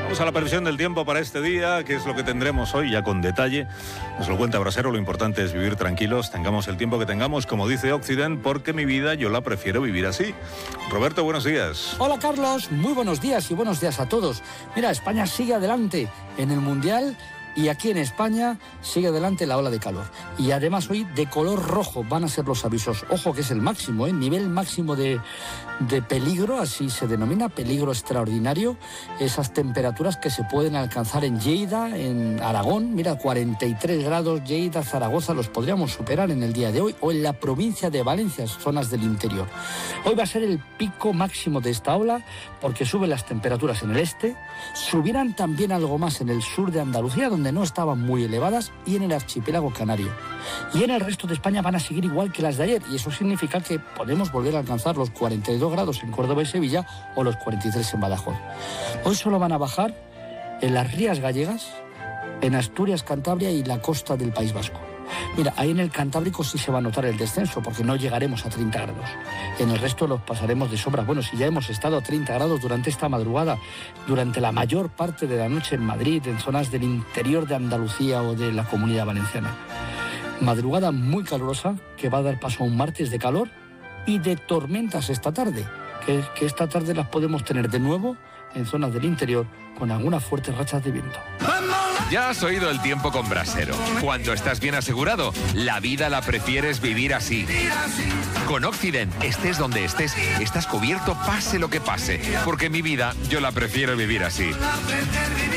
Vamos a la previsión del tiempo para este día, que es lo que tendremos hoy ya con detalle. Nos lo cuenta Brasero, lo importante es vivir tranquilos, tengamos el tiempo que tengamos, como dice Occident, porque mi vida yo la prefiero vivir así. Roberto, buenos días. Hola Carlos, muy buenos días y buenos días a todos. Mira, España sigue adelante en el Mundial y aquí en España sigue adelante la ola de calor. Y además hoy de color rojo van a ser los avisos. Ojo que es el máximo, nivel máximo de peligro, así se denomina, peligro extraordinario. Esas temperaturas que se pueden alcanzar en Lleida, en Aragón. Mira, 43 grados, Lleida, Zaragoza, los podríamos superar en el día de hoy. O en la provincia de Valencia, zonas del interior. Hoy va a ser el pico máximo de esta ola porque suben las temperaturas en el este. Subirán también algo más en el sur de Andalucía, donde no estaban muy elevadas, y en el archipiélago canario. Y en el resto de España van a seguir igual que las de ayer, y eso significa que podemos volver a alcanzar los 42 grados en Córdoba y Sevilla o los 43 en Badajoz. Hoy solo van a bajar en las Rías Gallegas, en Asturias, Cantabria y la costa del País Vasco. Mira, ahí en el Cantábrico sí se va a notar el descenso porque no llegaremos a 30 grados. En el resto los pasaremos de sobra. Bueno, si ya hemos estado a 30 grados durante esta madrugada, durante la mayor parte de la noche en Madrid, en zonas del interior de Andalucía o de la Comunidad Valenciana. Madrugada muy calurosa que va a dar paso a un martes de calor y de tormentas esta tarde. Que esta tarde las podemos tener de nuevo en zonas del interior con algunas fuertes rachas de viento. Ya has oído el tiempo con Brasero. Cuando estás bien asegurado, la vida la prefieres vivir así. Con Occident, estés donde estés, estás cubierto pase lo que pase. Porque mi vida, yo la prefiero vivir así.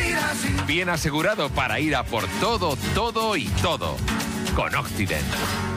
Bien asegurado para ir a por todo, todo y todo. Con Occident.